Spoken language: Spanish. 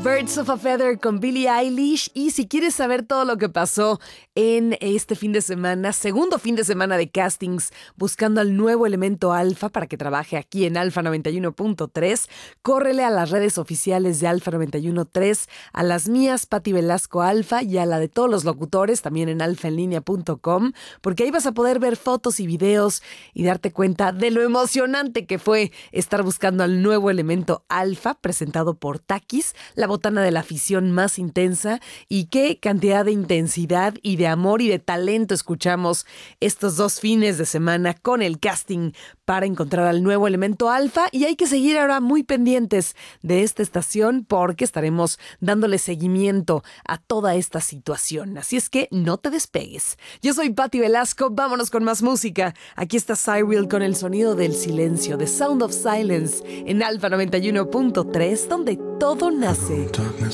Birds of a Feather con Billie Eilish. Y si quieres saber todo lo que pasó en este fin de semana, segundo fin de semana de castings, buscando al nuevo elemento Alfa para que trabaje aquí en Alfa 91.3, córrele a las redes oficiales de Alfa 91.3, a las mías, Pati Velasco Alfa, y a la de todos los locutores, también en alfaenlinea.com, porque ahí vas a poder ver fotos y videos y darte cuenta de lo emocionante que fue estar buscando al nuevo elemento Alfa, presentado por Takis, la botana de la afición más intensa. Y qué cantidad de intensidad y de amor y de talento escuchamos estos dos fines de semana con el casting para encontrar al nuevo elemento Alfa. Y hay que seguir ahora muy pendientes de esta estación porque estaremos dándole seguimiento a toda esta situación. Así es que no te despegues. Yo soy Pati Velasco, vámonos con más música. Aquí está Cyril con el sonido del silencio, The Sound of Silence, en Alfa 91.3, donde todo nace. Darkness